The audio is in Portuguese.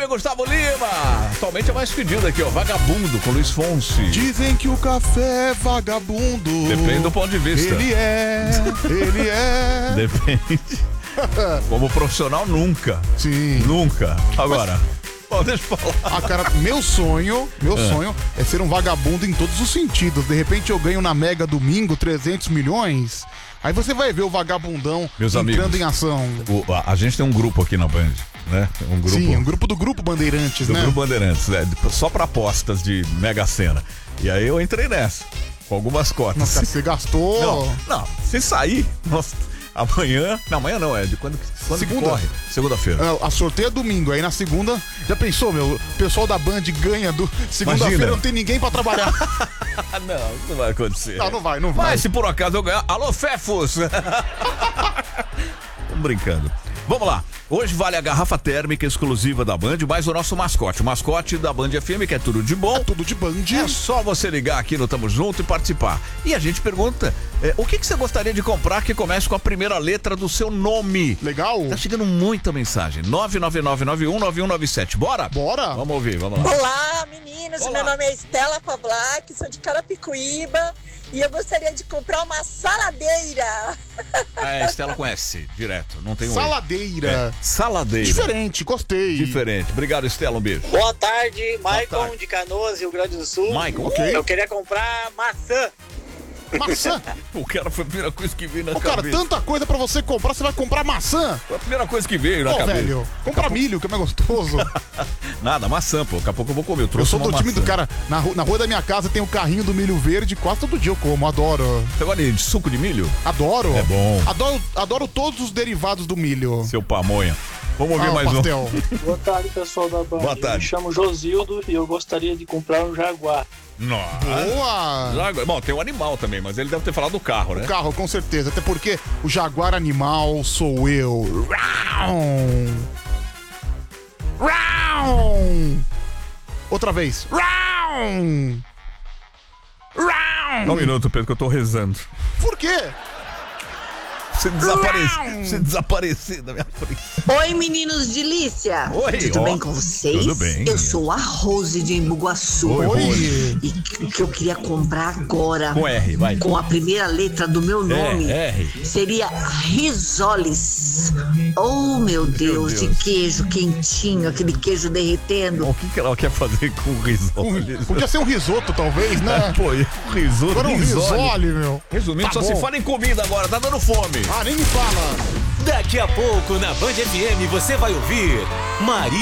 Gustavo Lima, atualmente é mais pedido aqui, ó, Vagabundo com Luiz Fonsi. Dizem que o café é vagabundo. Depende do ponto de vista. Ele é. Depende. Como profissional, nunca. Sim. Nunca. Agora, bom, deixa eu falar. Ah, cara, meu sonho é ser um vagabundo em todos os sentidos. De repente eu ganho na Mega Domingo 300 milhões. Aí você vai ver o vagabundão Meus entrando amigos, em ação. A gente tem um grupo aqui na Band, né? Um grupo do Grupo Bandeirantes, do né? Grupo Bandeirantes, né? Só pra apostas de Mega Sena. E aí eu entrei nessa, com algumas cotas. Nossa, você gastou. Não, se sair, nossa, amanhã não, é de quando Segunda. que corre? Segunda-feira. A sorteio é domingo, aí na segunda, já pensou, o pessoal da Band ganha segunda-feira, não tem ninguém pra trabalhar. Não, isso não vai acontecer. Não vai. Mas se por acaso eu ganhar, alô, Fefos! Tô brincando. Vamos lá. Hoje vale a garrafa térmica exclusiva da Band, mais o nosso mascote. O mascote da Band FM, que é tudo de bom. É tudo de Band. É só você ligar aqui no Tamo Junto e participar. E a gente pergunta, o que você gostaria de comprar que comece com a primeira letra do seu nome? Legal. Tá chegando muita mensagem. 999919197. Bora? Bora. Vamos ouvir, vamos lá. Olá, meninos. Olá. Meu nome é Estela Pavlak, sou de Carapicuíba e eu gostaria de comprar uma saladeira. É, Estela conhece, direto. Não tem um Saladeira. Saladeira. Diferente, gostei. Diferente. Obrigado, Estela. Um beijo. Boa tarde, Maicon tarde. de Canoas, Rio Grande do Sul. Maicon, ok. Eu queria comprar maçã. Maçã. O cara foi a primeira coisa que veio na Cara, cabeça. tanta coisa pra você comprar, você vai comprar maçã? Foi a primeira coisa que veio na Pô, cabeça. velho, compra milho, que é mais gostoso. Nada, maçã, pô. Daqui a pouco eu vou comer. Eu Eu trouxe sou do uma time maçã. do cara, na rua da minha casa tem o carrinho do milho verde, quase todo dia eu como, adoro. Você gosta de suco de milho? Adoro. É bom. Adoro todos os derivados do milho. Seu pamonha. Vamos ouvir mais pastel. Boa tarde, pessoal da Band. Boa tarde. Me chamo Josildo e eu gostaria de comprar um Jaguar. um. Nossa. Boa! Jaguar. Bom, tem um animal também, mas ele deve ter falado do carro, né? O carro, com certeza. Até porque o jaguar animal sou eu. Round. Round. Outra vez. Round. Round. Só um minuto, Pedro, que eu tô rezando. Por quê? Você desaparecer da minha frente. Oi, meninos de Lícia. Oi, Tudo ó. bem com vocês? Tudo bem. Eu sou a Rose de Embu-Guaçu. Oi. E o que eu queria comprar agora, Com R, vai. com a primeira letra do meu nome, R. seria Risoles. Oh, meu Deus, de Deus. queijo quentinho, aquele queijo derretendo. O que ela quer fazer com o risole? Podia ser um risoto, talvez, né? Pô, o risole. Agora um risole, meu. Resumindo, Tá só bom. se fala em comida agora, tá dando fome. Ah, nem me fala. Daqui a pouco na Band FM você vai ouvir Maria